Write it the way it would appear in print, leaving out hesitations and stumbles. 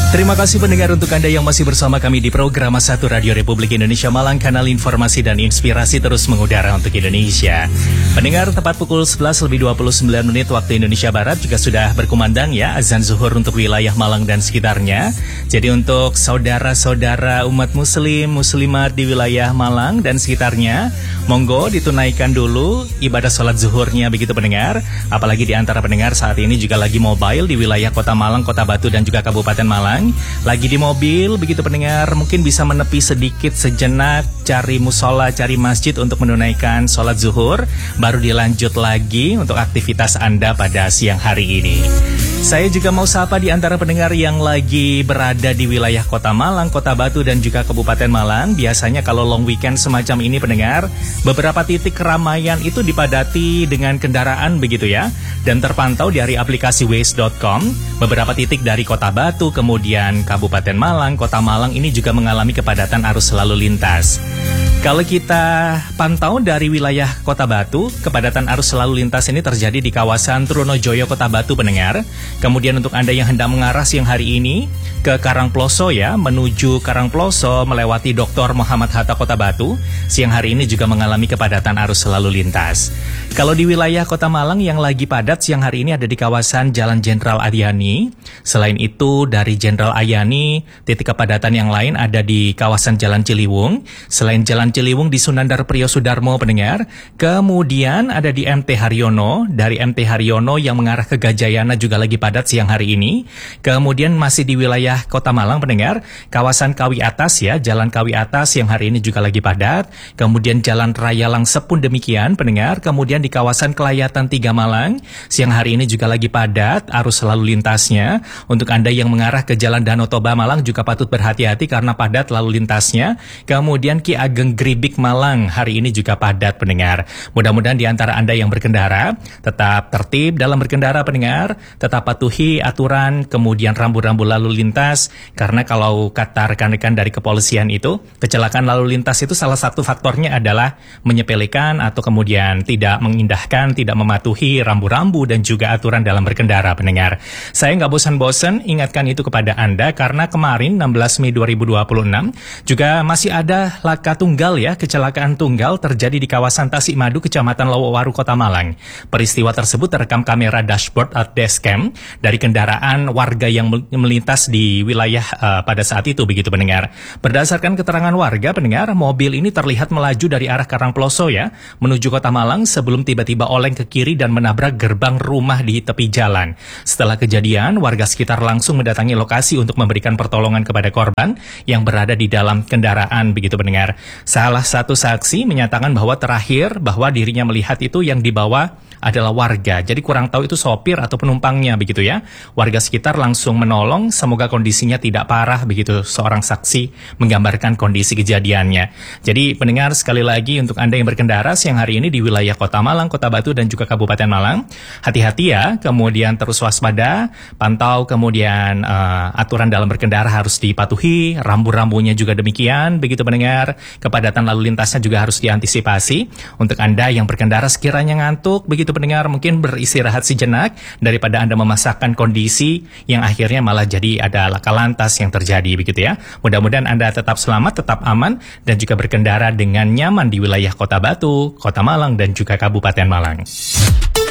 Terima kasih pendengar untuk Anda yang masih bersama kami di program 1 Radio Republik Indonesia Malang, kanal informasi dan inspirasi terus mengudara untuk Indonesia. Pendengar, tepat pukul 11:29 waktu Indonesia Barat juga sudah berkumandang ya azan zuhur untuk wilayah Malang dan sekitarnya. Jadi untuk saudara-saudara umat muslim, muslimat di wilayah Malang dan sekitarnya, monggo ditunaikan dulu ibadah sholat zuhurnya begitu pendengar. Apalagi di antara pendengar saat ini juga lagi mobile di wilayah Kota Malang, Kota Batu dan juga Kabupaten Malang. Lagi di mobil begitu pendengar, mungkin bisa menepi sedikit sejenak, cari musola, cari masjid untuk menunaikan sholat zuhur, baru dilanjut lagi untuk aktivitas Anda pada siang hari ini. Saya juga mau sapa di antara pendengar yang lagi berada di wilayah Kota Malang, Kota Batu dan juga Kabupaten Malang. Biasanya kalau long weekend semacam ini pendengar, beberapa titik keramaian itu dipadati dengan kendaraan begitu ya. Dan terpantau dari aplikasi Waze.com, beberapa titik dari Kota Batu, kemudian Kabupaten Malang, Kota Malang ini juga mengalami kepadatan arus lalu lintas. Kalau kita pantau dari wilayah Kota Batu, kepadatan arus lalu lintas ini terjadi di kawasan Trunojoyo, Kota Batu pendengar. Kemudian untuk Anda yang hendak mengarah siang hari ini ke Karangploso ya, menuju Karangploso melewati Dr. Muhammad Hatta Kota Batu, siang hari ini juga mengalami kepadatan arus lalu lintas. Kalau di wilayah Kota Malang yang lagi padat siang hari ini ada di kawasan Jalan Jenderal Ayani. Selain itu dari Jenderal Ayani, titik kepadatan yang lain ada di kawasan Jalan Ciliwung. Selain Jalan Ciliwung di Sunandar Priyo Sudarmo pendengar. Kemudian ada di MT Haryono. Dari MT Haryono yang mengarah ke Gajayana juga lagi padat siang hari ini. Kemudian masih di wilayah Kota Malang pendengar, kawasan Kawi Atas ya, Jalan Kawi Atas yang hari ini juga lagi padat. Kemudian Jalan Raya Langse pun demikian pendengar. Kemudian di kawasan Kelayatan 3 Malang, siang hari ini juga lagi padat arus lalu lintasnya. Untuk Anda yang mengarah ke Jalan Danau Toba Malang juga patut berhati-hati karena padat lalu lintasnya. Kemudian Ki Ageng Gribik Malang hari ini juga padat pendengar. Mudah-mudahan di antara Anda yang berkendara tetap tertib dalam berkendara pendengar, tetap patuhi aturan, kemudian rambu-rambu lalu lintas, karena kalau kata rekan-rekan dari kepolisian itu, kecelakaan lalu lintas itu salah satu faktornya adalah menyepelekan atau kemudian tidak mengindahkan, tidak mematuhi rambu-rambu dan juga aturan dalam berkendara pendengar. Saya nggak bosan-bosan ingatkan itu kepada Anda karena kemarin 16 Mei 2026 juga masih ada laka tunggal ya, kecelakaan tunggal terjadi di kawasan Tasikmadu, Kecamatan Lowowaru, Kota Malang. Peristiwa tersebut terekam kamera dashboard atau dashcam dari kendaraan warga yang melintas di wilayah pada saat itu begitu pendengar. Berdasarkan keterangan warga pendengar, mobil ini terlihat melaju dari arah Karangploso ya, menuju Kota Malang sebelum tiba-tiba oleng ke kiri dan menabrak gerbang rumah di tepi jalan. Setelah kejadian, warga sekitar langsung mendatangi lokasi untuk memberikan pertolongan kepada korban yang berada di dalam kendaraan begitu pendengar. Salah satu saksi menyatakan bahwa terakhir bahwa dirinya melihat itu yang dibawa adalah warga. Jadi kurang tahu itu sopir atau penumpangnya begitu ya. Warga sekitar langsung menolong, semoga kondisinya tidak parah begitu. Seorang saksi menggambarkan kondisi kejadiannya. Jadi pendengar sekali lagi untuk Anda yang berkendara siang hari ini di wilayah Kota Malang, Kota Batu dan juga Kabupaten Malang, hati-hati ya. Kemudian terus waspada, pantau kemudian aturan dalam berkendara harus dipatuhi, rambu-rambunya juga demikian begitu pendengar. Kepadatan lalu lintasnya juga harus diantisipasi. Untuk Anda yang berkendara sekiranya ngantuk begitu pendengar, mungkin beristirahat sejenak daripada Anda memasakkan kondisi yang akhirnya malah jadi ada laka lantas yang terjadi begitu ya. Mudah-mudahan Anda tetap selamat, tetap aman dan juga berkendara dengan nyaman di wilayah Kota Batu, Kota Malang dan juga Kabupaten Malang.